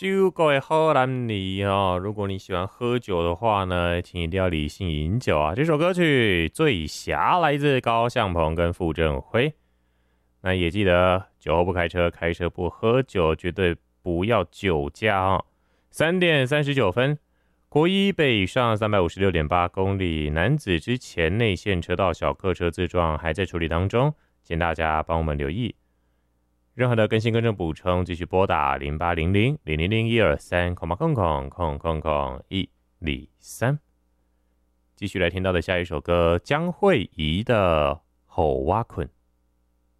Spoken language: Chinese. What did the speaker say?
酒各位好男女哦，如果你喜欢喝酒的话呢，请一定要理性饮酒啊。这首歌曲《醉侠》来自高向鹏跟傅政辉。那也记得酒后不开车，开车不喝酒，绝对不要酒驾哦。3:39，国一北上356.8公里，男子之前内线车道小客车自撞还在处理当中，请大家帮我们留意。任何的更新更正补充，继续拨打0800-000123，123。继续来听到的下一首歌，江蕙怡的《吼蛙困》。